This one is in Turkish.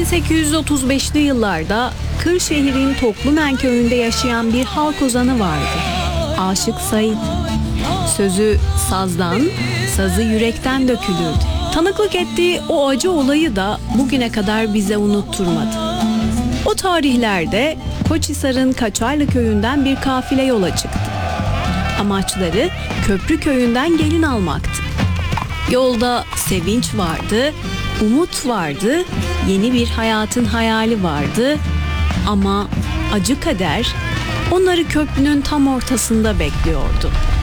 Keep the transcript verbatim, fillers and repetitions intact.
bin sekiz yüz otuz beşli yıllarda Kırşehir'in Toklumen köyünde yaşayan bir halk ozanı vardı. Aşık Sait. Sözü sazdan, sazı yürekten dökülürdü. Tanıklık ettiği o acı olayı da bugüne kadar bize unutturmadı. O tarihlerde Koçhisar'ın Kaçarlı köyünden bir kafile yola çıktı. Amaçları Köprü köyünden gelin almaktı. Yolda sevinç vardı, umut vardı, yeni bir hayatın hayali vardı ama acı kader onları köprünün tam ortasında bekliyordu.